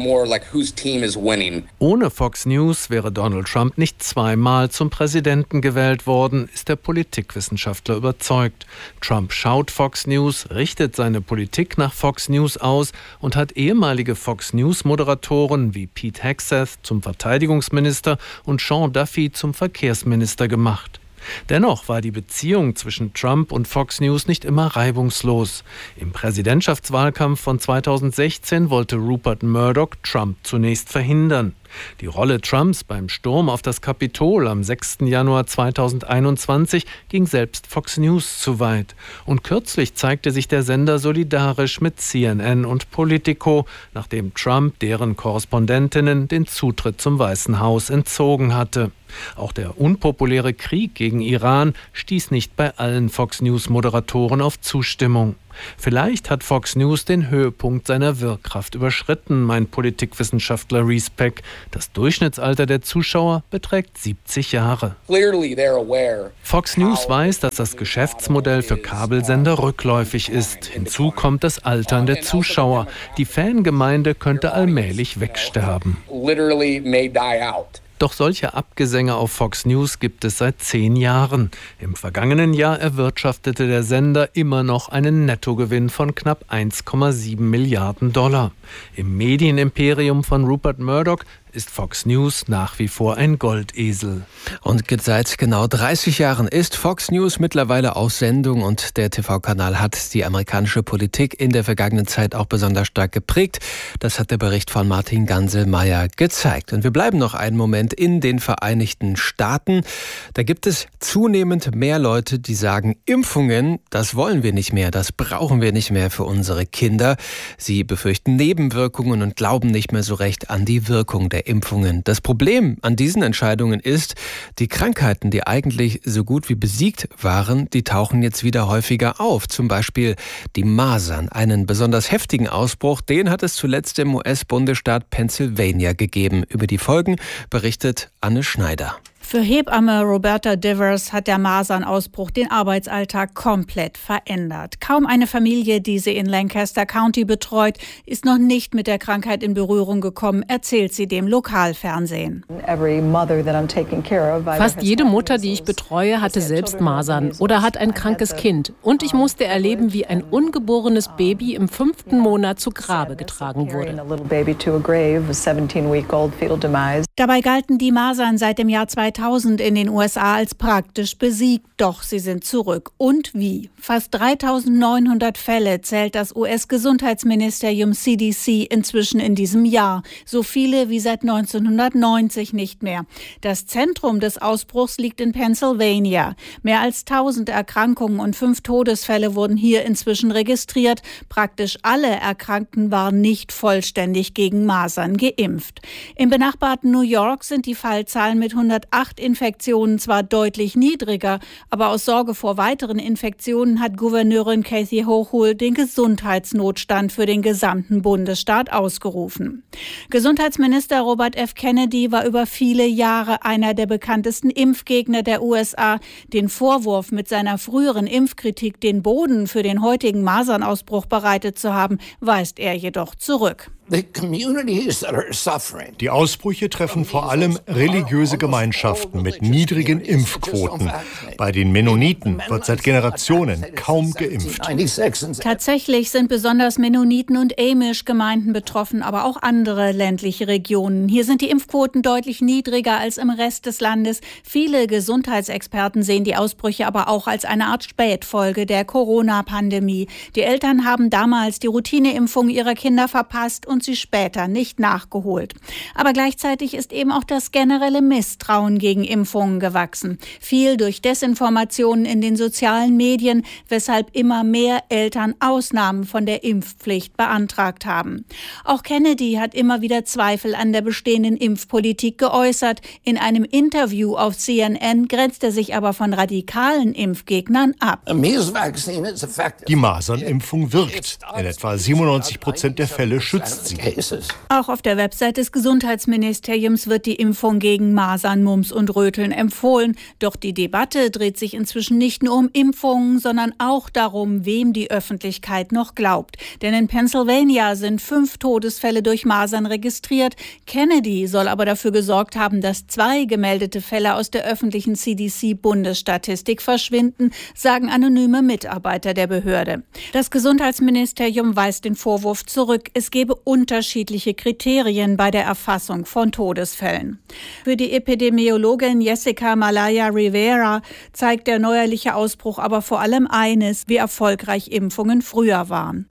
Ohne Fox News wäre Donald Trump nicht zweimal zum Präsidenten gewählt worden, ist der Politikwissenschaftler überzeugt. Trump schaut Fox News, richtet seine Politik nach Fox News aus und hat ehemalige Fox News-Moderatoren wie Pete Hegseth zum Verteidigungsminister und Sean Duffy zum Verkehrsminister gemacht. Dennoch war die Beziehung zwischen Trump und Fox News nicht immer reibungslos. Im Präsidentschaftswahlkampf von 2016 wollte Rupert Murdoch Trump zunächst verhindern. Die Rolle Trumps beim Sturm auf das Kapitol am 6. Januar 2021 ging selbst Fox News zu weit. Und kürzlich zeigte sich der Sender solidarisch mit CNN und Politico, nachdem Trump deren Korrespondentinnen den Zutritt zum Weißen Haus entzogen hatte. Auch der unpopuläre Krieg gegen Iran stieß nicht bei allen Fox News-Moderatoren auf Zustimmung. Vielleicht hat Fox News den Höhepunkt seiner Wirkkraft überschritten, meint Politikwissenschaftler Reese Peck. Das Durchschnittsalter der Zuschauer beträgt 70 Jahre. Fox News weiß, dass das Geschäftsmodell für Kabelsender rückläufig ist. Hinzu kommt das Altern der Zuschauer. Die Fangemeinde könnte allmählich wegsterben. Doch solche Abgesänge auf Fox News gibt es seit 10 Jahren. Im vergangenen Jahr erwirtschaftete der Sender immer noch einen Nettogewinn von knapp 1,7 Milliarden $. Im Medienimperium von Rupert Murdoch ist Fox News nach wie vor ein Goldesel. Und seit genau 30 Jahren ist Fox News mittlerweile auf Sendung und der TV-Kanal hat die amerikanische Politik in der vergangenen Zeit auch besonders stark geprägt. Das hat der Bericht von Martin Ganselmeier gezeigt. Und wir bleiben noch einen Moment in den Vereinigten Staaten. Da gibt es zunehmend mehr Leute, die sagen, Impfungen, das wollen wir nicht mehr, das brauchen wir nicht mehr für unsere Kinder. Sie befürchten Nebenwirkungen und glauben nicht mehr so recht an die Wirkung der Impfungen. Das Problem an diesen Entscheidungen ist, die Krankheiten, die eigentlich so gut wie besiegt waren, die tauchen jetzt wieder häufiger auf. Zum Beispiel die Masern. Einen besonders heftigen Ausbruch, den hat es zuletzt im US-Bundesstaat Pennsylvania gegeben. Über die Folgen berichtet Anne Schneider. Für Hebamme Roberta Divers hat der Masernausbruch den Arbeitsalltag komplett verändert. Kaum eine Familie, die sie in Lancaster County betreut, ist noch nicht mit der Krankheit in Berührung gekommen, erzählt sie dem Lokalfernsehen. Fast jede Mutter, die ich betreue, hatte selbst Masern oder hat ein krankes Kind. Und ich musste erleben, wie ein ungeborenes Baby im 5. Monat zu Grabe getragen wurde. Dabei galten die Masern seit dem Jahr 2000 in den USA als praktisch besiegt, doch sie sind zurück. Und wie? Fast 3.900 Fälle zählt das US-Gesundheitsministerium CDC inzwischen in diesem Jahr. So viele wie seit 1990 nicht mehr. Das Zentrum des Ausbruchs liegt in Pennsylvania. Mehr als 1.000 Erkrankungen und 5 Todesfälle wurden hier inzwischen registriert. Praktisch alle Erkrankten waren nicht vollständig gegen Masern geimpft. Im benachbarten New York sind die Fallzahlen mit 108 Infektionen zwar deutlich niedriger, aber aus Sorge vor weiteren Infektionen hat Gouverneurin Kathy Hochul den Gesundheitsnotstand für den gesamten Bundesstaat ausgerufen. Gesundheitsminister Robert F. Kennedy war über viele Jahre einer der bekanntesten Impfgegner der USA. Den Vorwurf, mit seiner früheren Impfkritik den Boden für den heutigen Masernausbruch bereitet zu haben, weist er jedoch zurück. Die Ausbrüche treffen vor allem religiöse Gemeinschaften mit niedrigen Impfquoten. Bei den Mennoniten wird seit Generationen kaum geimpft. Tatsächlich sind besonders Mennoniten und Amish-Gemeinden betroffen, aber auch andere ländliche Regionen. Hier sind die Impfquoten deutlich niedriger als im Rest des Landes. Viele Gesundheitsexperten sehen die Ausbrüche aber auch als eine Art Spätfolge der Corona-Pandemie. Die Eltern haben damals die Routineimpfung ihrer Kinder verpasst und und sie später nicht nachgeholt. Aber gleichzeitig ist eben auch das generelle Misstrauen gegen Impfungen gewachsen. Viel durch Desinformationen in den sozialen Medien, weshalb immer mehr Eltern Ausnahmen von der Impfpflicht beantragt haben. Auch Kennedy hat immer wieder Zweifel an der bestehenden Impfpolitik geäußert. In einem Interview auf CNN grenzt er sich aber von radikalen Impfgegnern ab. Die Masernimpfung wirkt. In etwa 97% der Fälle schützt sie. Auch auf der Website des Gesundheitsministeriums wird die Impfung gegen Masern, Mumps und Röteln empfohlen. Doch die Debatte dreht sich inzwischen nicht nur um Impfungen, sondern auch darum, wem die Öffentlichkeit noch glaubt. Denn in Pennsylvania sind 5 Todesfälle durch Masern registriert. Kennedy soll aber dafür gesorgt haben, dass 2 gemeldete Fälle aus der öffentlichen CDC-Bundesstatistik verschwinden, sagen anonyme Mitarbeiter der Behörde. Das Gesundheitsministerium weist den Vorwurf zurück, es gebe unterschiedliche Kriterien bei der Erfassung von Todesfällen. Für die Epidemiologin Jessica Malaya Rivera zeigt der neuerliche Ausbruch aber vor allem eines, wie erfolgreich Impfungen früher waren.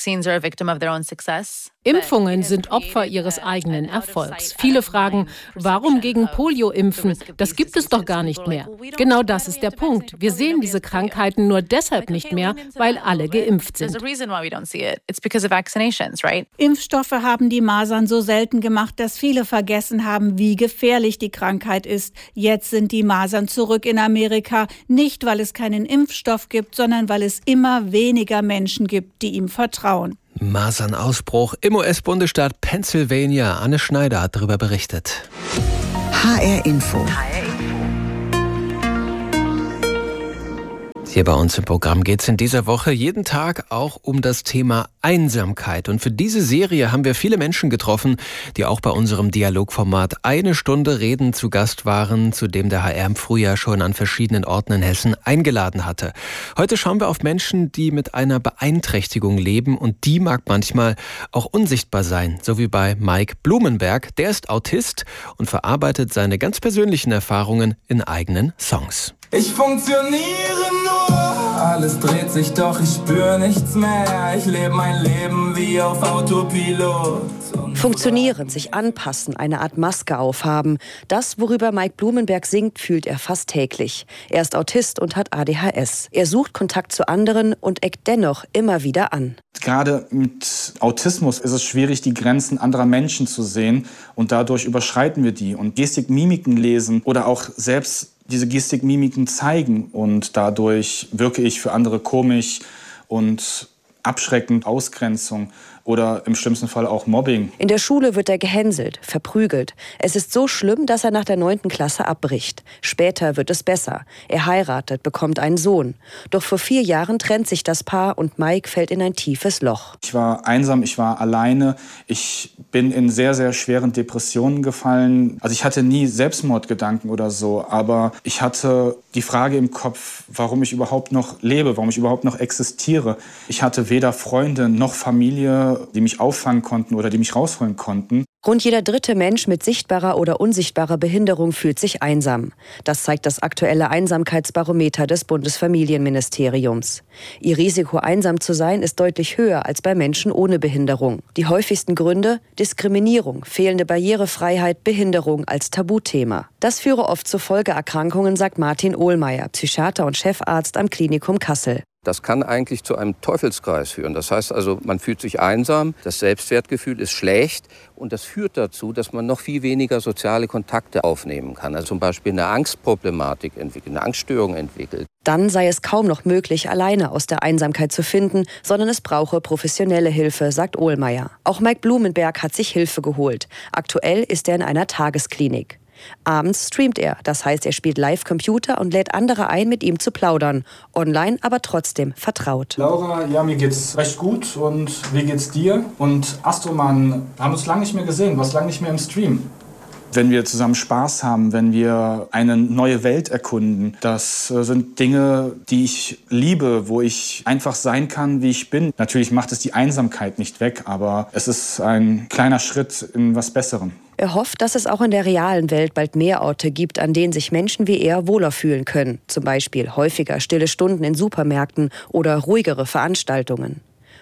Impfungen sind Opfer ihres eigenen Erfolgs. Viele fragen, warum gegen Polio impfen? Das gibt es doch gar nicht mehr. Genau das ist der Punkt. Wir sehen diese Krankheiten nur deshalb nicht mehr, weil alle geimpft sind. Impfstoffe haben die Masern so selten gemacht, dass viele vergessen haben, wie gefährlich die Krankheit ist. Jetzt sind die Masern zurück in Amerika, nicht weil es keinen Impfstoff gibt, sondern weil es immer weniger Menschen gibt, die ihm vertrauen. Masernausbruch im US-Bundesstaat Pennsylvania. Anne Schneider hat darüber berichtet. HR Info. Hier bei uns im Programm geht es in dieser Woche jeden Tag auch um das Thema Einsamkeit. Und für diese Serie haben wir viele Menschen getroffen, die auch bei unserem Dialogformat 1 Stunde Reden zu Gast waren, zu dem der HR im Frühjahr schon an verschiedenen Orten in Hessen eingeladen hatte. Heute schauen wir auf Menschen, die mit einer Beeinträchtigung leben, und die mag manchmal auch unsichtbar sein, so wie bei Mike Blumenberg. Der ist Autist und verarbeitet seine ganz persönlichen Erfahrungen in eigenen Songs. Ich funktioniere nur, alles dreht sich, doch ich spüre nichts mehr. Ich lebe mein Leben wie auf Autopilot. Funktionieren, sich anpassen, eine Art Maske aufhaben. Das, worüber Mike Blumenberg singt, fühlt er fast täglich. Er ist Autist und hat ADHS. Er sucht Kontakt zu anderen und eckt dennoch immer wieder an. Gerade mit Autismus ist es schwierig, die Grenzen anderer Menschen zu sehen, und dadurch überschreiten wir die. Und Gestik, Mimiken lesen oder auch selbst diese Gestik, Mimiken zeigen, und dadurch wirke ich für andere komisch und abschreckend, Ausgrenzung oder im schlimmsten Fall auch Mobbing. In der Schule wird er gehänselt, verprügelt. Es ist so schlimm, dass er nach der 9. Klasse abbricht. Später wird es besser. Er heiratet, bekommt einen Sohn. Doch vor 4 Jahren trennt sich das Paar und Mike fällt in ein tiefes Loch. Ich war einsam, ich war alleine. Ich bin in sehr, sehr schweren Depressionen gefallen. Also ich hatte nie Selbstmordgedanken oder so, aber ich hatte die Frage im Kopf, warum ich überhaupt noch lebe, warum ich überhaupt noch existiere. Ich hatte weder Freunde noch Familie, die mich auffangen konnten oder die mich rausholen konnten. Rund jeder 3. Mensch mit sichtbarer oder unsichtbarer Behinderung fühlt sich einsam. Das zeigt das aktuelle Einsamkeitsbarometer des Bundesfamilienministeriums. Ihr Risiko, einsam zu sein, ist deutlich höher als bei Menschen ohne Behinderung. Die häufigsten Gründe: Diskriminierung, fehlende Barrierefreiheit, Behinderung als Tabuthema. Das führe oft zu Folgeerkrankungen, sagt Martin Ohlmeier, Psychiater und Chefarzt am Klinikum Kassel. Das kann eigentlich zu einem Teufelskreis führen. Das heißt also, man fühlt sich einsam, das Selbstwertgefühl ist schlecht, und das führt dazu, dass man noch viel weniger soziale Kontakte aufnehmen kann. Also zum Beispiel eine Angstproblematik entwickelt, eine Angststörung entwickelt. Dann sei es kaum noch möglich, alleine aus der Einsamkeit zu finden, sondern es brauche professionelle Hilfe, sagt Ohlmeier. Auch Mike Blumenberg hat sich Hilfe geholt. Aktuell ist er in einer Tagesklinik. Abends streamt er, das heißt, er spielt Live-Computer und lädt andere ein, mit ihm zu plaudern. Online aber trotzdem vertraut. Laura, ja, mir geht's recht gut, und wie geht's dir? Und Astroman, haben uns lange nicht mehr gesehen, warst lange nicht mehr im Stream. Wenn wir zusammen Spaß haben, wenn wir eine neue Welt erkunden, das sind Dinge, die ich liebe, wo ich einfach sein kann, wie ich bin. Natürlich macht es die Einsamkeit nicht weg, aber es ist ein kleiner Schritt in was Besserem. Er hofft, dass es auch in der realen Welt bald mehr Orte gibt, an denen sich Menschen wie er wohler fühlen können. Zum Beispiel häufiger stille Stunden in Supermärkten oder ruhigere Veranstaltungen.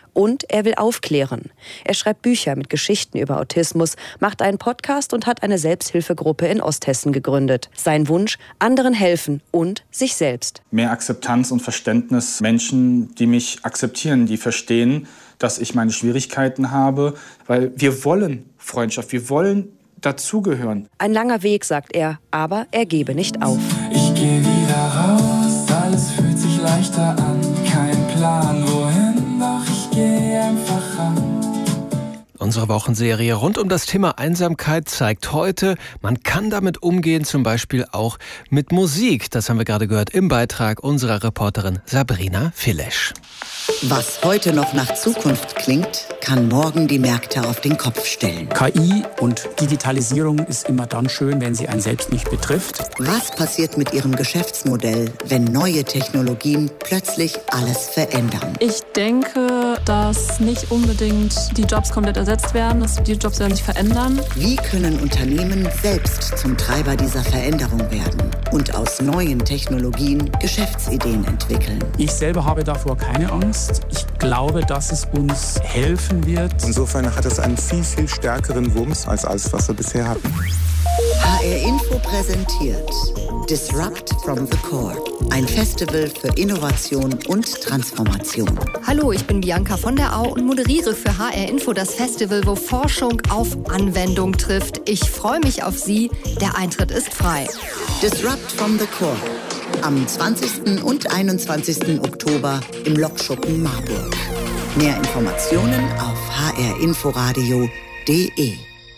Und er will aufklären. Er schreibt Bücher mit Geschichten über Autismus, macht einen Podcast und hat eine Selbsthilfegruppe in Osthessen gegründet. Sein Wunsch: anderen helfen und sich selbst. Mehr Akzeptanz und Verständnis. Menschen, die mich akzeptieren, die verstehen, dass ich meine Schwierigkeiten habe. Weil wir wollen Freundschaft, wir wollen dazugehören. Ein langer Weg, sagt er, aber er gebe nicht auf. Ich gehe wieder raus, alles fühlt sich leichter an. Kein Plan, wohin, doch ich gehe einfach ran. Unsere Wochenserie rund um das Thema Einsamkeit zeigt heute, man kann damit umgehen, zum Beispiel auch mit Musik. Das haben wir gerade gehört im Beitrag unserer Reporterin Sabrina Filesch. Was heute noch nach Zukunft klingt, kann morgen die Märkte auf den Kopf stellen. KI und Digitalisierung ist immer dann schön, wenn sie einen selbst nicht betrifft. Was passiert mit Ihrem Geschäftsmodell, wenn neue Technologien plötzlich alles verändern? Ich denke, dass nicht unbedingt die Jobs komplett ersetzt werden, dass die Jobs werden sich verändern. Wie können Unternehmen selbst zum Treiber dieser Veränderung werden und aus neuen Technologien Geschäftsideen entwickeln? Ich selber habe davor keine Angst. Ich glaube, dass es uns helfen wird. Insofern hat es einen viel, viel stärkeren Wumms als alles, was wir bisher hatten. HR Info präsentiert Disrupt from the Core, ein Festival für Innovation und Transformation. Hallo, ich bin Bianca von der Au und moderiere für HR Info das Festival, wo Forschung auf Anwendung trifft. Ich freue mich auf Sie. Der Eintritt ist frei. Disrupt from the Core. Am 20. und 21. Oktober im Lokschuppen Marburg. Mehr Informationen auf hrinforadio.de.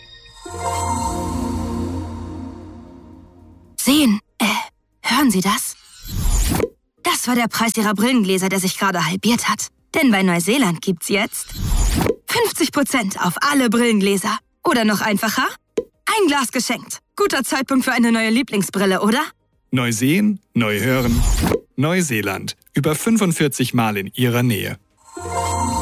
Sehen, hören Sie das? Das war der Preis Ihrer Brillengläser, der sich gerade halbiert hat. Denn bei Neuseeland gibt's jetzt 50% auf alle Brillengläser. Oder noch einfacher, ein Glas geschenkt. Guter Zeitpunkt für eine neue Lieblingsbrille, oder? Neu sehen, neu hören. Neuseeland. Über 45 Mal in Ihrer Nähe.